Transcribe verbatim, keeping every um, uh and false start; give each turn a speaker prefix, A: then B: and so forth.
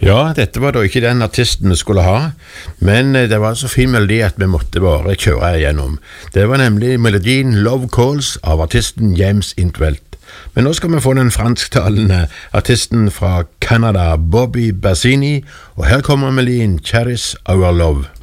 A: Ja, dette var da ikke den artisten vi skulle ha, men det var så fin melodi at vi måtte bare kjøre igjennom. Det var nemlig melodien Love Calls av artisten James Intveld. Men nå skal vi få den fransktalende artisten fra Canada, Bobby Bassini, og her kommer melodien Cherish Our Love.